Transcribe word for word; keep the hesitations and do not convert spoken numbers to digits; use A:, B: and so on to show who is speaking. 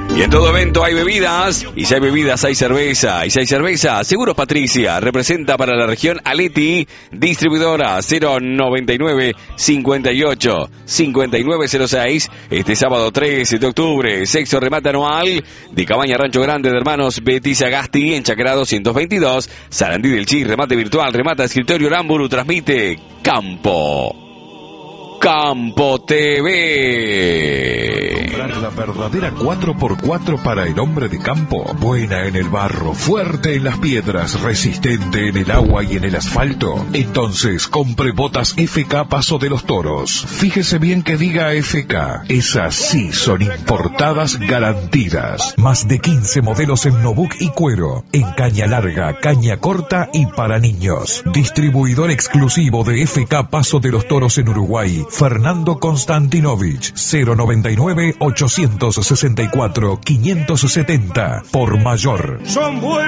A: Y en todo evento hay bebidas, y si hay bebidas hay cerveza, y si hay cerveza, Seguros Patricia, representa para la región Aleti, distribuidora cero noventa y nueve, cincuenta y ocho, cincuenta y nueve cero seis, este sábado trece de octubre, sexto remate anual de Cabaña Rancho Grande de hermanos Betis Agasti en Chacra doscientos veintidós, Sarandí del Chi, remate virtual, remata escritorio Aramburu, transmite Campo. Campo T V.
B: Comprar la verdadera cuatro por cuatro para el hombre de campo. Buena en el barro, fuerte en las piedras, resistente en el agua y en el asfalto. Entonces compre botas F K Paso de los Toros. Fíjese bien que diga F K. Esas sí son importadas garantidas. Más de quince modelos en Nobuk y cuero. En caña larga, caña corta y para niños. Distribuidor exclusivo de F K Paso de los Toros en Uruguay. Fernando Konstantinovich, cero noventa y nueve, ochocientos sesenta y cuatro, quinientos setenta, por mayor.
C: Son buenos.